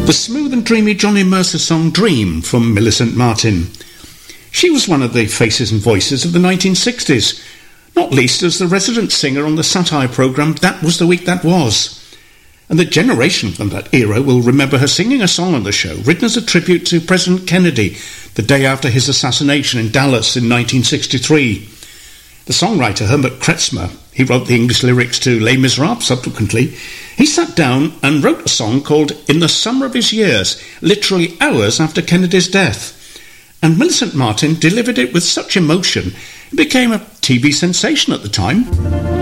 The smooth and dreamy Johnny Mercer song Dream from Millicent Martin. She was one of the faces and voices of the 1960s, not least as the resident singer on the satire programme That Was the Week That Was. And the generation from that era will remember her singing a song on the show written as a tribute to President Kennedy the day after his assassination in Dallas in 1963. The songwriter Herbert Kretzmer, he wrote the English lyrics to Les Miserables subsequently, he sat down and wrote a song called In the Summer of His Years, literally hours after Kennedy's death. And Millicent Martin delivered it with such emotion, it became a TV sensation at the time.